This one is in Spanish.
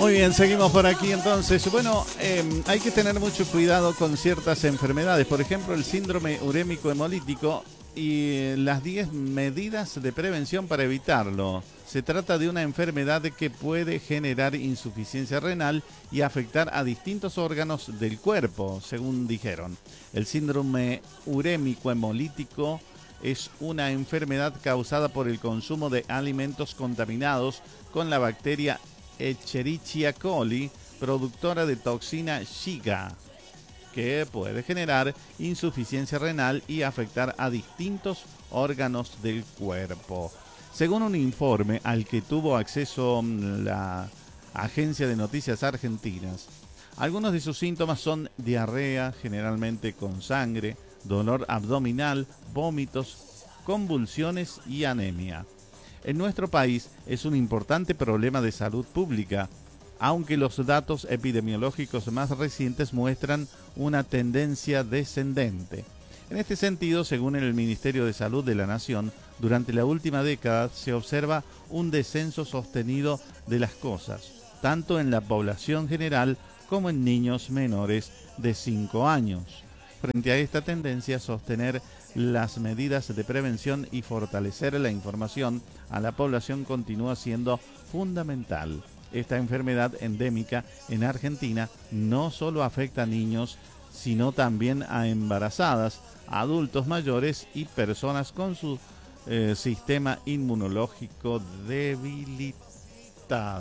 Muy bien, seguimos por aquí entonces. Bueno, hay que tener mucho cuidado con ciertas enfermedades. Por ejemplo, el síndrome urémico hemolítico y las 10 medidas de prevención para evitarlo. Se trata de una enfermedad que puede generar insuficiencia renal y afectar a distintos órganos del cuerpo, según dijeron. El síndrome urémico hemolítico es una enfermedad causada por el consumo de alimentos contaminados con la bacteria Escherichia coli, productora de toxina Shiga, que puede generar insuficiencia renal y afectar a distintos órganos del cuerpo. Según un informe al que tuvo acceso la agencia de noticias argentinas, algunos de sus síntomas son diarrea, generalmente con sangre, dolor abdominal, vómitos, convulsiones y anemia. En nuestro país es un importante problema de salud pública, aunque los datos epidemiológicos más recientes muestran una tendencia descendente. En este sentido, según el Ministerio de Salud de la Nación, durante la última década se observa un descenso sostenido de las cosas, tanto en la población general como en niños menores de 5 años. Frente a esta tendencia, sostener las medidas de prevención y fortalecer la información a la población continúa siendo fundamental. Esta enfermedad endémica en Argentina no solo afecta a niños, sino también a embarazadas, adultos mayores y personas con su sistema inmunológico debilitado.